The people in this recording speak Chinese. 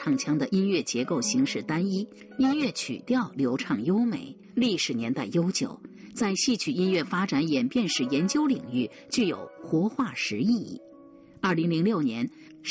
唱腔的音乐结构形式单一，音乐曲调流畅优美，历史年代悠久，在戏曲音乐发展演变史研究领域具有活化石意义。2006年